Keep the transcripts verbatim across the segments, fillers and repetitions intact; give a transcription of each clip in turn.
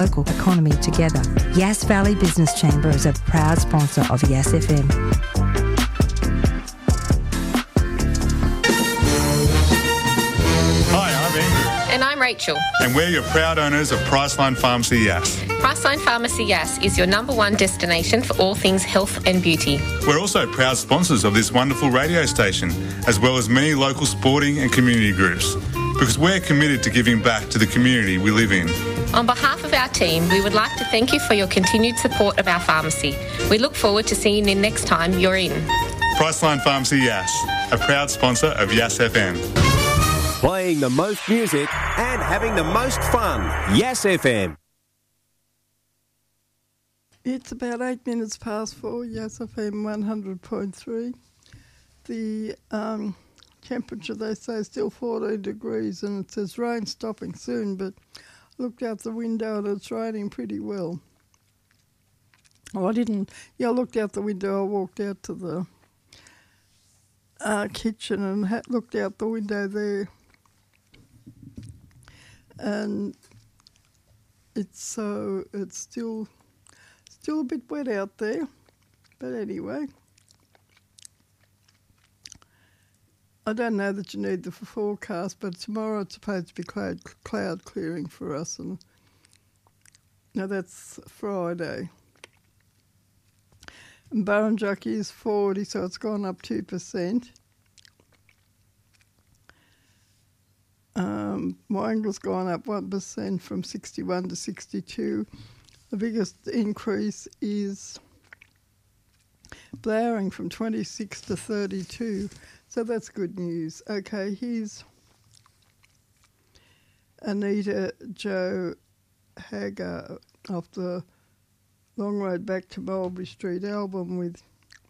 local economy together. Yass Valley Business Chamber is a proud sponsor of Yass F M. Hi, I'm Andrew. And I'm Rachel. And we're your proud owners of Priceline Pharmacy Yass. Priceline Pharmacy Yass is your number one destination for all things health and beauty. We're also proud sponsors of this wonderful radio station, as well as many local sporting and community groups, because we're committed to giving back to the community we live in. On behalf of our team, we would like to thank you for your continued support of our pharmacy. We look forward to seeing you next time you're in. Priceline Pharmacy Yass, a proud sponsor of Yass F M. Playing the most music and having the most fun. Yass F M. It's about eight minutes past four, Yass F M one hundred point three. The um, temperature, they say, is still fourteen degrees, and it says rain stopping soon, but I looked out the window and it's raining pretty well. Oh, I didn't, yeah, I looked out the window, I walked out to the uh, kitchen and ha- looked out the window there. And it's so, it's still... Still a bit wet out there, but anyway. I don't know that you need the forecast, but tomorrow it's supposed to be cloud, cloud clearing for us. And now that's Friday. And Burrinjucky is forty, so it's gone up two percent. Um, Warringah's gone up one percent from sixty-one to sixty-two. The biggest increase is Blowering from twenty-six to thirty-two. So that's good news. Okay, here's Anita Joe Hager off the Long Road Back to Mulberry Street album with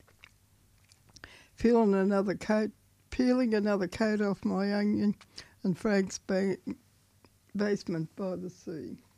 Peeling Another Coat, Peeling Another Coat Off My Onion and Frank's ba- Basement by the Sea.